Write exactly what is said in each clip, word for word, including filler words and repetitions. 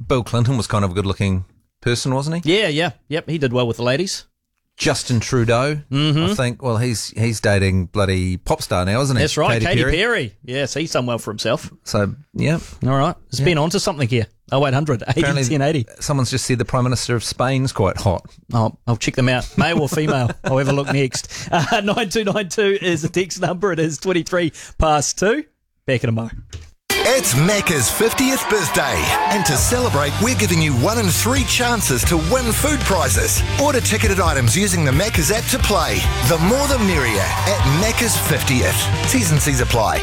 Bill Clinton was kind of a good-looking person, wasn't he? Yeah, yeah, yep. He did well with the ladies. Justin Trudeau, mm-hmm. I think. Well, he's he's dating bloody pop star now, isn't he? That's right, Katy, Katy Perry. Perry. Yes, he's done well for himself. So, yeah. All right. It's yeah. been on to something here. oh eight hundred eighty ten eighty. Someone's just said the Prime Minister of Spain's quite hot. Oh, I'll check them out. Male or female. I'll have a look next. Uh, nine two nine two is the text number. It is twenty-three past two. Back in a mo. It's Macca's fiftieth birthday, and to celebrate, we're giving you one in three chances to win food prizes. Order ticketed items using the Macca's app to play. The more the merrier at Macca's fiftieth. T's and C's apply.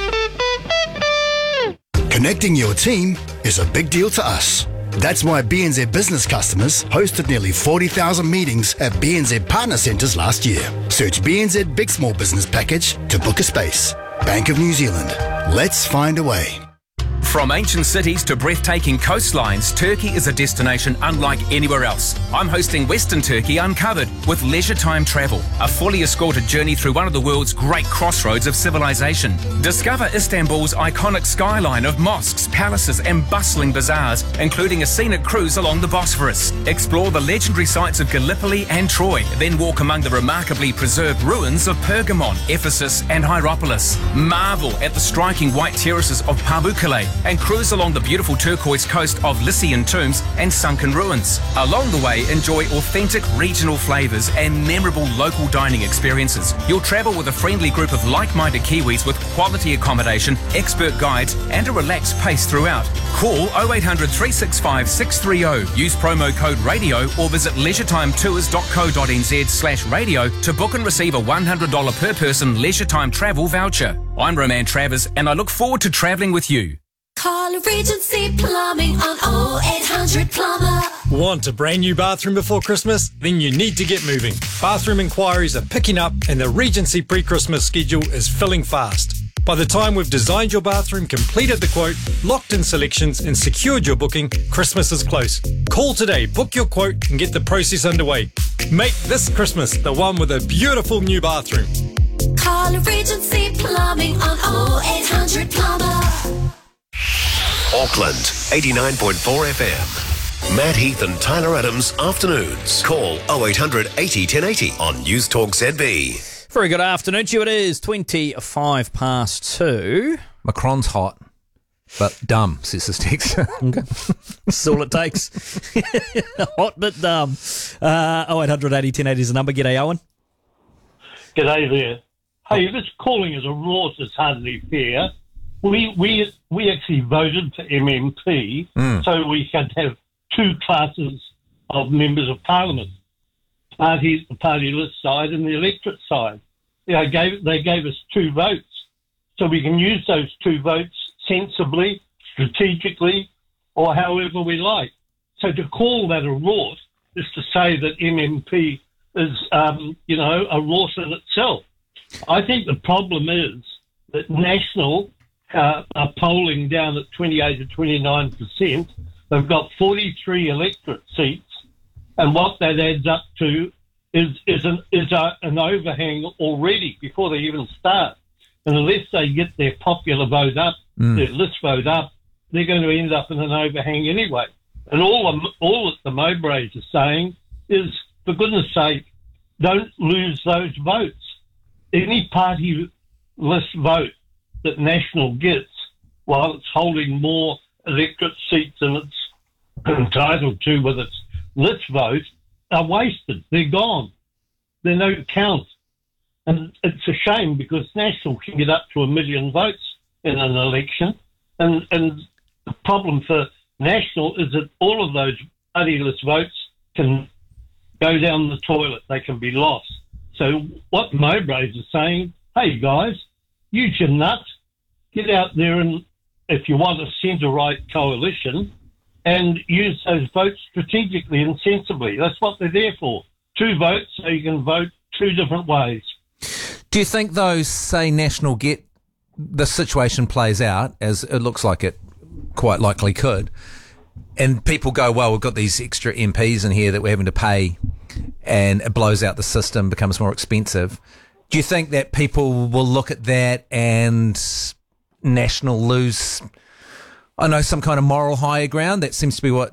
Connecting your team is a big deal to us. That's why B N Z business customers hosted nearly forty thousand meetings at B N Z partner centres last year. Search B N Z Big Small Business Package to book a space. Bank of New Zealand. Let's find a way. From ancient cities to breathtaking coastlines, Turkey is a destination unlike anywhere else. I'm hosting Western Turkey Uncovered with Leisure Time Travel, a fully escorted journey through one of the world's great crossroads of civilization. Discover Istanbul's iconic skyline of mosques, palaces and bustling bazaars, including a scenic cruise along the Bosphorus. Explore the legendary sites of Gallipoli and Troy, then walk among the remarkably preserved ruins of Pergamon, Ephesus and Hierapolis. Marvel at the striking white terraces of Pamukkale and cruise along the beautiful turquoise coast of Lycian tombs and sunken ruins. Along the way, enjoy authentic regional flavours and memorable local dining experiences. You'll travel with a friendly group of like-minded Kiwis with quality accommodation, expert guides and a relaxed pace throughout. Call oh eight hundred three six five six three oh, use promo code RADIO or visit leisuretimetours.co.nz slash radio to book and receive a one hundred dollars per person Leisure Time travel voucher. I'm Roman Travers and I look forward to travelling with you. Call Regency Plumbing on oh eight hundred plumber. Want a brand new bathroom before Christmas? Then you need to get moving. Bathroom inquiries are picking up and the Regency pre-Christmas schedule is filling fast. By the time we've designed your bathroom, completed the quote, locked in selections and secured your booking, Christmas is close. Call today, book your quote and get the process underway. Make this Christmas the one with a beautiful new bathroom. Call Regency Plumbing on oh eight hundred plumber. Auckland, eighty-nine point four F M. Matt Heath and Tyler Adams, afternoons. Call oh eight hundred eighty ten eighty on News Talk Z B. Very good afternoon to you. It is twenty-five past two. Macron's hot, but dumb, says this text. Okay. That's all it takes. Hot but dumb. Uh, oh eight hundred eighty ten eighty is the number. G'day, Owen. G'day there. Hey, this calling as a rort is hardly fair. We we we actually voted for M M P mm. so we could have two classes of members of parliament. Party, the party list side and the electorate side. They gave, they gave us two votes. So we can use those two votes sensibly, strategically, or however we like. So to call that a rort is to say that M M P is, um, you know, a rort in itself. I think the problem is that National uh, are polling down at twenty-eight to twenty-nine percent. They've got forty-three electorate seats, and what that adds up to is is an is a, an overhang already before they even start. And unless they get their popular vote up, mm. their list vote up, they're going to end up in an overhang anyway. And all the, all that the Mowbrays are saying is, for goodness sake, don't lose those votes. Any party list vote that National gets, while it's holding more electorate seats than it's entitled to with its list vote, are wasted. They're gone. They're no count. And it's a shame because National can get up to a million votes in an election. And, and the problem for National is that all of those party list votes can go down the toilet. They can be lost. So what Mowbrays are saying, hey, guys, use your nuts. Get out there and, if you want a centre-right coalition, and use those votes strategically and sensibly. That's what they're there for. Two votes so you can vote two different ways. Do you think those, say, National get the situation plays out, as it looks like it quite likely could, and people go, well, we've got these extra M Ps in here that we're having to pay, and it blows out the system, becomes more expensive. Do you think that people will look at that and National lose, I know, some kind of moral higher ground? That seems to be what